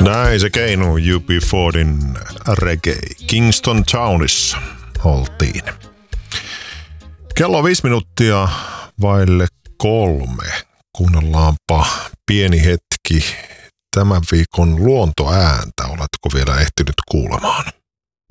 Näin se keinu UB40 reggae. Kingston Townissa oltiin. Kello 5 minuuttia vaille 3. Kuunnellaanpa pieni hetki tämän viikon luontoääntä. Oletko vielä ehtinyt kuulemaan?